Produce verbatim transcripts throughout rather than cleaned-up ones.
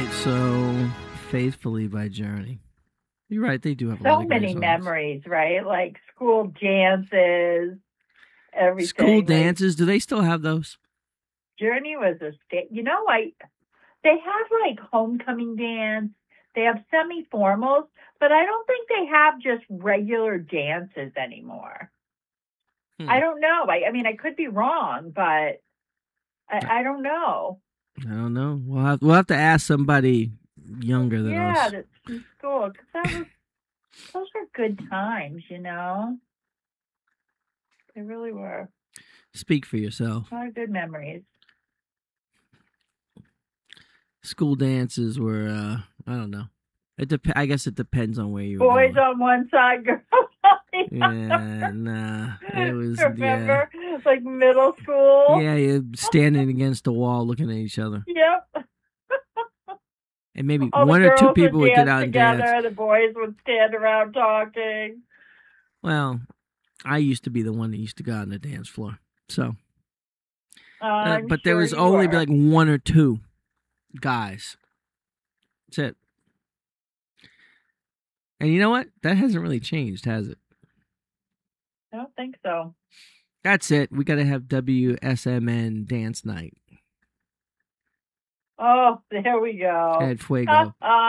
right, so Faithfully by Journey. You're right, they do have a lot So of great many songs. memories, right? Like school dances, everything. School Like, dances, do they still have those? Journey was a state. You know, I they have like homecoming dance. They have semi-formals, but I don't think they have just regular dances anymore. Hmm. I don't know. I, I mean, I could be wrong, but I, I don't know. I don't know. We'll have, we'll have to ask somebody younger than Yeah, us. that's in school, because that was those were good times, you know. They really were. Speak for yourself. A lot of good memories. School dances were, uh, I don't know. It dep- I guess it depends on where you were Boys going. on one side, girls on the Yeah, other. nah. It was, Remember? yeah. Like middle school? Yeah, you're standing against the wall looking at each other. Yep. And maybe All one the or two girls people would would get dance out and together, dance. the boys would stand around talking. Well, I used to be the one that used to go out on the dance floor. So, uh, but sure there was you only were. like one or two guys. That's it. And you know what? That hasn't really changed, has it? I don't think so. That's it. We got to have W S M N dance night Oh, there we go. at Fuego.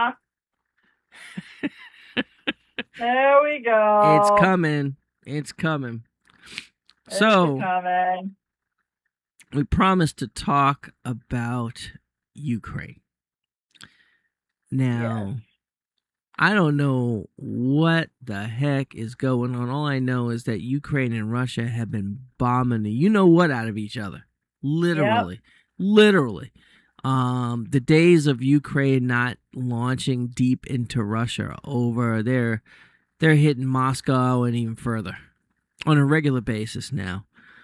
There we go. It's coming. It's coming. It's So, coming. we promised to talk about Ukraine. Now, Yes. I don't know what the heck is going on. All I know is that Ukraine and Russia have been bombing the you know what out of each other. Literally. Yep. Literally. Um, the days of Ukraine not launching deep into Russia are over. They're they're hitting Moscow and even further on a regular basis now.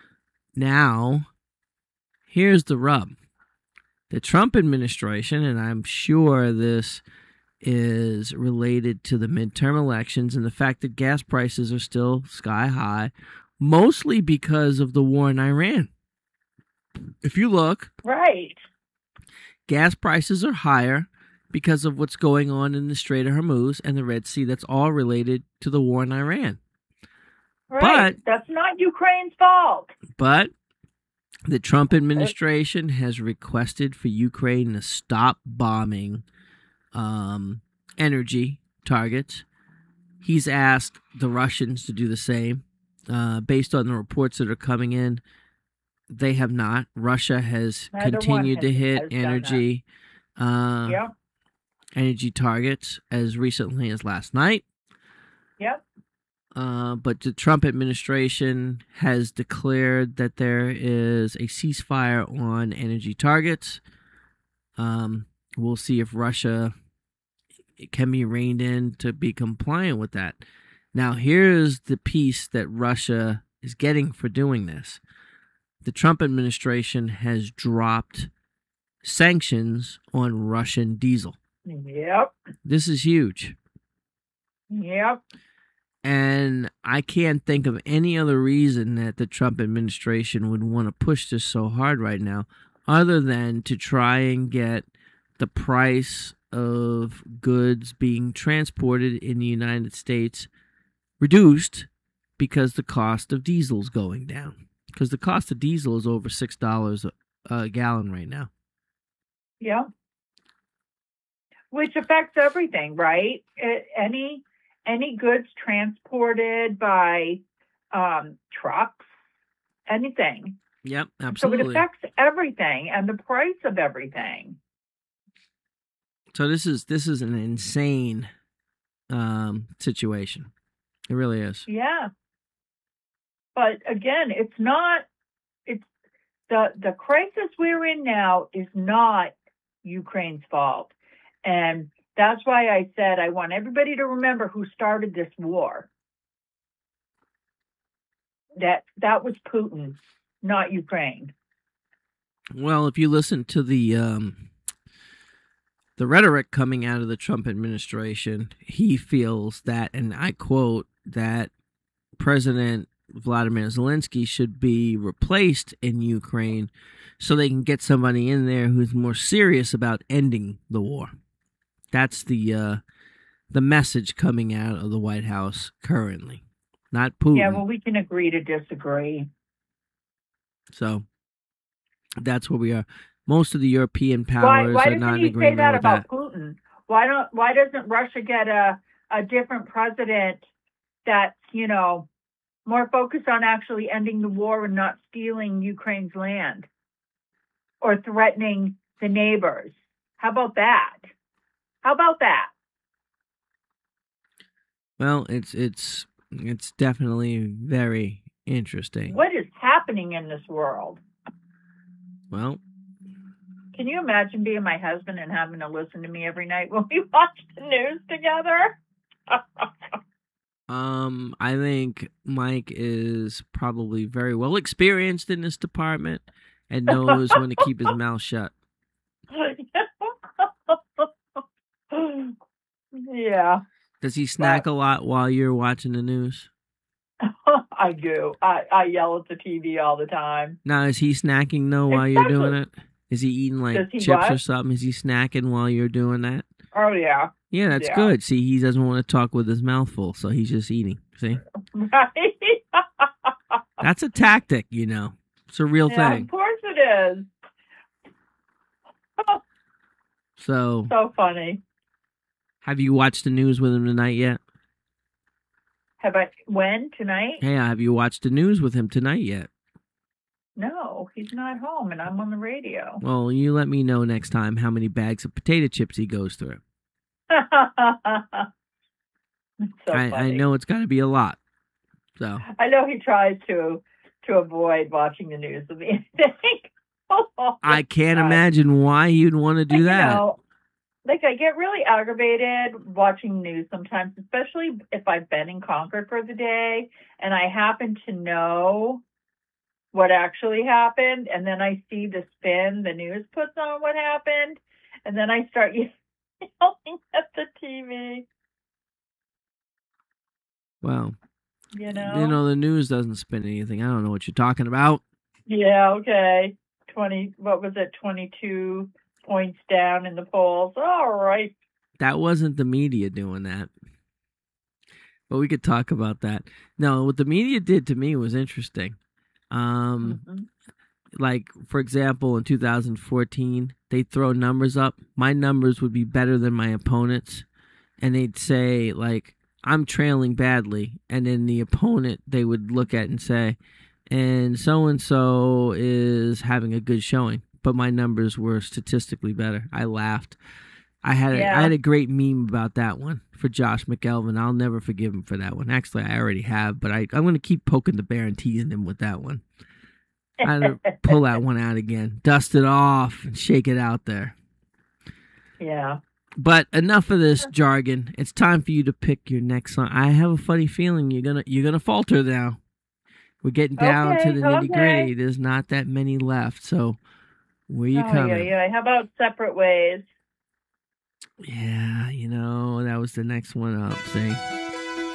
Now, here's the rub. The Trump administration, and I'm sure this is related to the midterm elections and the fact that gas prices are still sky high, mostly because of the war in Iran. If you look, right, gas prices are higher because of what's going on in the Strait of Hormuz and the Red Sea. That's all related to the war in Iran. Right, but that's not Ukraine's fault. But the Trump administration has requested for Ukraine to stop bombing um, energy targets. He's asked the Russians to do the same. Uh, based on the reports that are coming in, they have not. Russia has Neither continued has, to hit energy, uh, yep. energy targets as recently as last night. Yep. Uh, but the Trump administration has declared that there is a ceasefire on energy targets. Um, we'll see if Russia can be reined in to be compliant with that. Now, here's the piece that Russia is getting for doing this. The Trump administration has dropped sanctions on Russian diesel. Yep. This is huge. Yep. And I can't think of any other reason that the Trump administration would want to push this so hard right now other than to try and get the price of goods being transported in the United States reduced because the cost of diesel is going down. Because the cost of diesel is over six dollars a, a gallon right now. Yeah. Which affects everything, right? It, any any goods transported by um, trucks, anything. Yep, absolutely. So it affects everything and the price of everything. So this is this is an insane um, situation. It really is. Yeah. But again, it's not. It's the the crisis we're in now is not Ukraine's fault, and that's why I said I want everybody to remember who started this war. That that was Putin, not Ukraine. Well, if you listen to the um, the rhetoric coming out of the Trump administration, he feels that, and I quote, that President Vladimir Zelensky should be replaced in Ukraine so they can get somebody in there who's more serious about ending the war. That's the uh, the message coming out of the White House currently, not Putin. Yeah, well, we can agree to disagree. So that's where we are. Most of the European powers why, why are not in agreement with that. Why doesn't he say that about that. Putin? Why don't? Why doesn't Russia get a a different president that's, you know, more focused on actually ending the war and not stealing Ukraine's land or threatening the neighbors? How about that? How about that? Well, it's it's it's definitely very interesting. What is happening in this world? Well, can you imagine being my husband and having to listen to me every night when we watch the news together? um, I think Mike is probably very well experienced in this department and knows when to keep his mouth shut. Yeah. Does he snack but, a lot while you're watching the news? I do. I, I yell at the T V all the time. Now, is he snacking, though, while Especially, you're doing it? Is he eating, like, he chips what? or something? Is he snacking while you're doing that? Oh, yeah. Yeah, that's yeah. good. See, he doesn't want to talk with his mouth full, so he's just eating. See? Right. That's a tactic, you know. It's a real yeah, thing. Of course it is. So. So funny. Have you watched the news with him tonight yet? Have I? When? Tonight? Yeah, have you watched the news with him tonight yet? No, he's not home, and I'm on the radio. Well, you let me know next time how many bags of potato chips he goes through. so I, funny. I know it's got to be a lot. So I know he tries to to avoid watching the news with me. I can't God. imagine why you'd want to do you that. Know, Like, I get really aggravated watching news sometimes, especially if I've been in Concord for the day and I happen to know what actually happened, and then I see the spin the news puts on what happened, and then I start yelling at the T V. Well, you know, you know, the news doesn't spin anything. I don't know what you're talking about. Yeah, okay. twenty, what was it, twenty-two points down in the polls. All right. That wasn't the media doing that. But we could talk about that. No, what the media did to me was interesting. Um, mm-hmm. Like, for example, in two thousand fourteen, they'd throw numbers up. My numbers would be better than my opponent's. And they'd say, like, I'm trailing badly. And then the opponent, they would look at and say, and so-and-so is having a good showing. But my numbers were statistically better. I laughed. I had a, yeah. I had a great meme about that one for Josh McElveen. I'll never forgive him for that one. Actually, I already have, but I, I'm going to keep poking the bear and teasing him with that one. I had to pull that one out again, dust it off, and shake it out there. Yeah. But enough of this jargon. It's time for you to pick your next song. I have a funny feeling you're gonna you're gonna falter now. We're getting down okay, to the nitty gritty. Okay. There's not that many left, so where you oh, coming? Yeah, yeah. How about Separate Ways? Yeah, you know, that was the next one up, see?